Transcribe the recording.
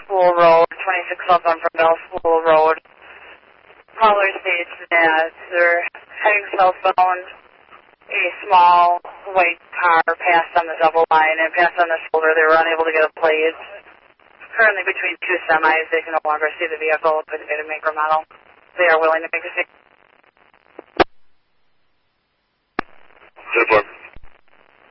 School Road, 26 southbound from Bell School Road. Caller states that they're heading southbound. A small white car passed on the double line and passed on the shoulder. They were unable to get a plate. Currently between two semis. They can no longer see the vehicle, couldn't get a make or model. They are willing to make a statement.